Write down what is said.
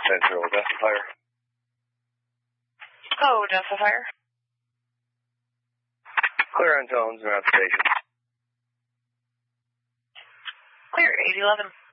Central, Odessa Fire. Oh, Odessa Fire. Clear on tones around station. Clear, 811.